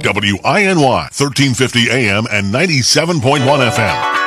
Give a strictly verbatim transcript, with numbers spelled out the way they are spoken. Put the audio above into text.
W I N Y, thirteen fifty A M and ninety-seven point one F M.